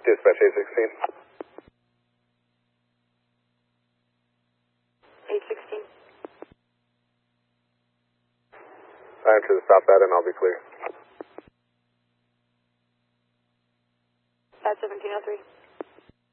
Dispatch 816. 816. I enter the stop that and I'll be clear. At 1703.